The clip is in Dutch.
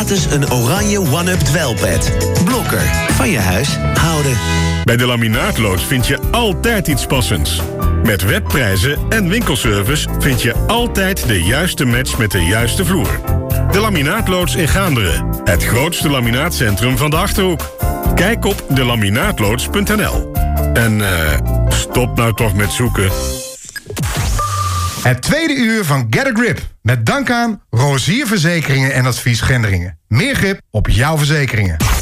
gratis een oranje one-up dwelpad. Blokker. Van je huis houden. Bij de Laminaatloods vind je altijd iets passends. Met webprijzen en winkelservice vind je altijd de juiste match met de juiste vloer. De Laminaatloods in Gaanderen. Het grootste laminaatcentrum van de Achterhoek. Kijk op delaminaatloods.nl. En stop nou toch met zoeken. Het tweede uur van Get a Grip. Met dank aan Rozier Verzekeringen en Advies Gendringen. Meer grip op jouw verzekeringen.